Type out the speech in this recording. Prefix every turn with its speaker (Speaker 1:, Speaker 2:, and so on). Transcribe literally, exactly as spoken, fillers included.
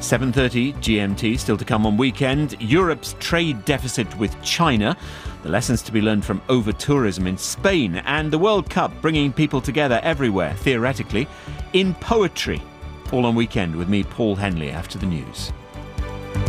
Speaker 1: seven thirty G M T, still to come on Weekend. Europe's trade deficit with China, the lessons to be learned from over-tourism in Spain, and the World Cup bringing people together everywhere, theoretically, in poetry. All on Weekend with me, Paul Henley, after the news.